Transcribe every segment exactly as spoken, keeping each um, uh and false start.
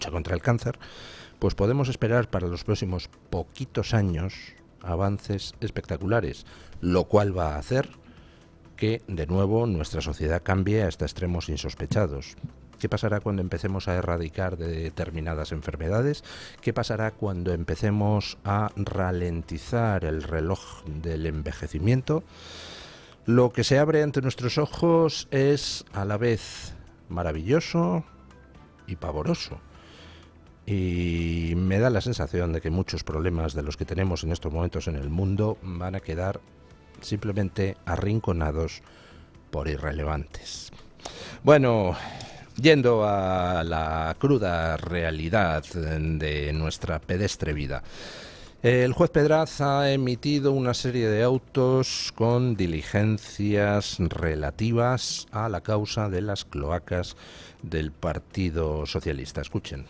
lucha contra el cáncer, pues podemos esperar para los próximos poquitos años avances espectaculares, lo cual va a hacer que, de nuevo, nuestra sociedad cambie hasta extremos insospechados. ¿Qué pasará cuando empecemos a erradicar de determinadas enfermedades? ¿Qué pasará cuando empecemos a ralentizar el reloj del envejecimiento? Lo que se abre ante nuestros ojos es a la vez maravilloso y pavoroso. Y me da la sensación de que muchos problemas de los que tenemos en estos momentos en el mundo van a quedar simplemente arrinconados por irrelevantes. Bueno, yendo a la cruda realidad de nuestra pedestre vida. El juez Pedraz ha emitido una serie de autos con diligencias relativas a la causa de las cloacas del Partido Socialista. Escuchen.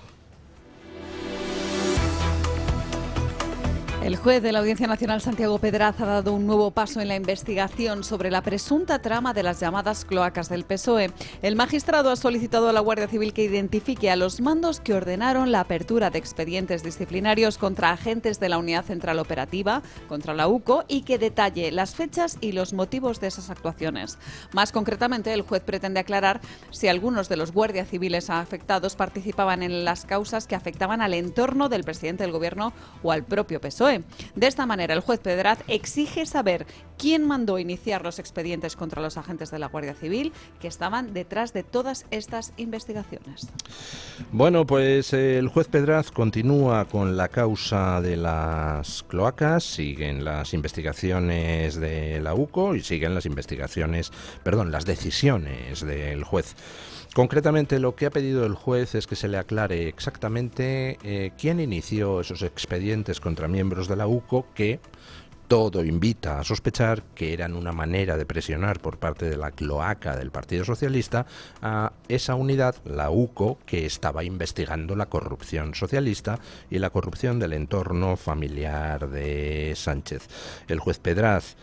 El juez de la Audiencia Nacional, Santiago Pedraz, ha dado un nuevo paso en la investigación sobre la presunta trama de las llamadas cloacas del P S O E. El magistrado ha solicitado a la Guardia Civil que identifique a los mandos que ordenaron la apertura de expedientes disciplinarios contra agentes de la Unidad Central Operativa, contra la U C O, y que detalle las fechas y los motivos de esas actuaciones. Más concretamente, el juez pretende aclarar si algunos de los guardias civiles afectados participaban en las causas que afectaban al entorno del presidente del Gobierno o al propio P S O E. De esta manera, el juez Pedraz exige saber quién mandó iniciar los expedientes contra los agentes de la Guardia Civil que estaban detrás de todas estas investigaciones. Bueno, pues el juez Pedraz continúa con la causa de las cloacas, siguen las investigaciones de la U C O y siguen las investigaciones, perdón, las decisiones del juez. Concretamente, lo que ha pedido el juez es que se le aclare exactamente eh, quién inició esos expedientes contra miembros de la U C O que todo invita a sospechar que eran una manera de presionar por parte de la cloaca del Partido Socialista a esa unidad, la U C O, que estaba investigando la corrupción socialista y la corrupción del entorno familiar de Sánchez. El juez Pedraz,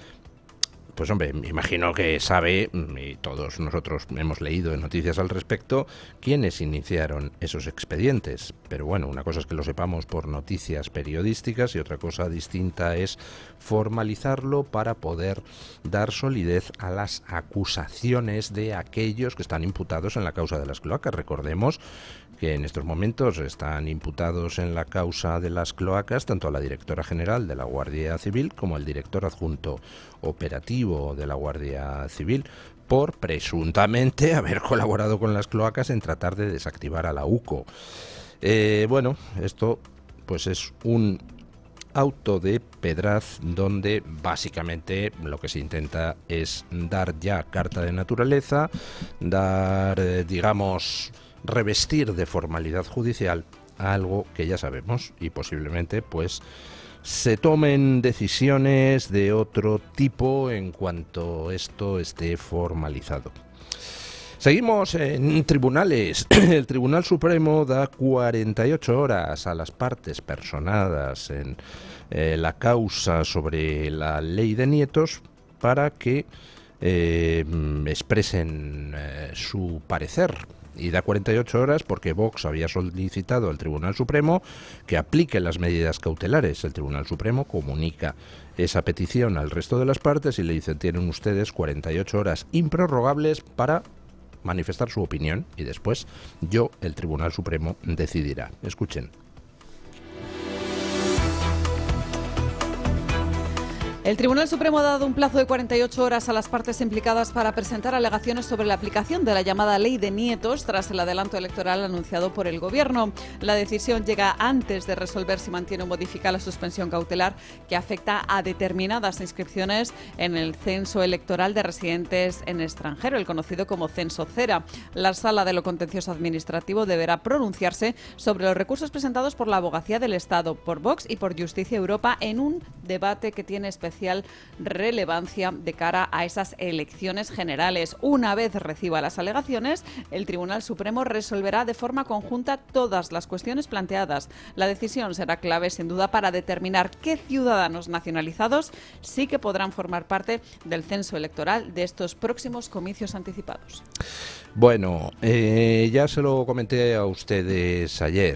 pues hombre, me imagino que sabe, y todos nosotros hemos leído noticias al respecto, quiénes iniciaron esos expedientes. Pero bueno, una cosa es que lo sepamos por noticias periodísticas y otra cosa distinta es formalizarlo para poder dar solidez a las acusaciones de aquellos que están imputados en la causa de las cloacas. Recordemos que en estos momentos están imputados en la causa de las cloacas tanto la directora general de la Guardia Civil como el director adjunto operativo de la Guardia Civil por presuntamente haber colaborado con las cloacas en tratar de desactivar a la U C O. Eh, bueno, esto pues es un auto de Pedraz donde básicamente lo que se intenta es dar ya carta de naturaleza, dar, eh, digamos, revestir de formalidad judicial a algo que ya sabemos y posiblemente pues se tomen decisiones de otro tipo en cuanto esto esté formalizado. Seguimos en tribunales. El Tribunal Supremo da cuarenta y ocho horas a las partes personadas en eh, la causa sobre la ley de nietos para que eh, expresen eh, su parecer. Y da cuarenta y ocho horas porque Vox había solicitado al Tribunal Supremo que aplique las medidas cautelares. El Tribunal Supremo comunica esa petición al resto de las partes y le dicen: tienen ustedes cuarenta y ocho horas improrrogables para manifestar su opinión y después yo, el Tribunal Supremo, decidirá. Escuchen. El Tribunal Supremo ha dado un plazo de cuarenta y ocho horas a las partes implicadas para presentar alegaciones sobre la aplicación de la llamada Ley de Nietos tras el adelanto electoral anunciado por el Gobierno. La decisión llega antes de resolver si mantiene o modifica la suspensión cautelar que afecta a determinadas inscripciones en el censo electoral de residentes en extranjero, el conocido como Censo Cera. La Sala de lo Contencioso Administrativo deberá pronunciarse sobre los recursos presentados por la Abogacía del Estado, por Vox y por Justicia Europa en un debate que tiene especial relevancia de cara a esas elecciones generales. Una vez reciba las alegaciones, el Tribunal Supremo resolverá de forma conjunta todas las cuestiones planteadas. La decisión será clave, sin duda, para determinar qué ciudadanos nacionalizados sí que podrán formar parte del censo electoral de estos próximos comicios anticipados. Bueno, eh, ya se lo comenté a ustedes ayer.